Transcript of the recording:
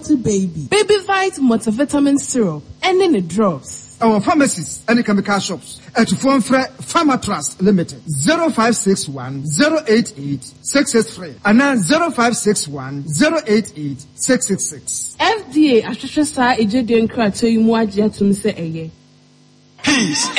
healthy baby. Baby Vite multivitamin syrup and in the drops. Our pharmacies and chemical shops at Pharma Trust Limited 0561 088 663 and now 0561 088 666. FDA Ashasha Ejedian Krato Muaja to Mr. Eye. Peace